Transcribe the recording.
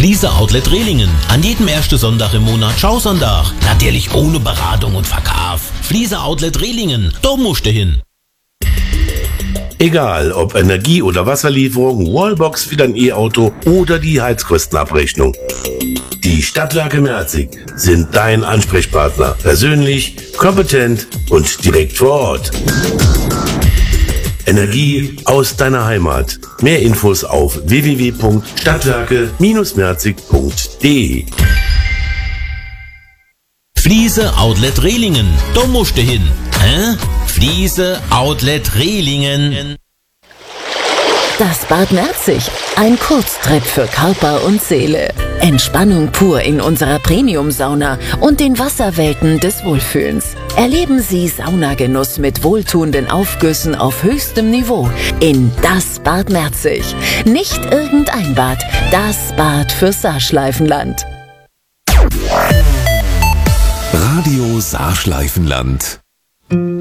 Fliese Outlet Rehlingen. An jedem ersten Sonntag im Monat Schausonntag. Natürlich ohne Beratung und Verkauf. Fliese Outlet Rehlingen. Da musst du hin. Egal, ob Energie- oder Wasserlieferung, Wallbox für dein E-Auto oder die Heizkostenabrechnung. Die Stadtwerke Merzig sind dein Ansprechpartner. Persönlich, kompetent und direkt vor Ort. Energie aus deiner Heimat. Mehr Infos auf www.stadtwerke-merzig.de. Fliese Outlet Rehlingen. Da musst du hin. Fliese Outlet Rehlingen. Das Bad Merzig. Ein Kurztrip für Körper und Seele. Entspannung pur in unserer Premium-Sauna und den Wasserwelten des Wohlfühlens. Erleben Sie Saunagenuss mit wohltuenden Aufgüssen auf höchstem Niveau in das Bad Merzig. Nicht irgendein Bad, das Bad für Saarschleifenland. Radio Saarschleifenland.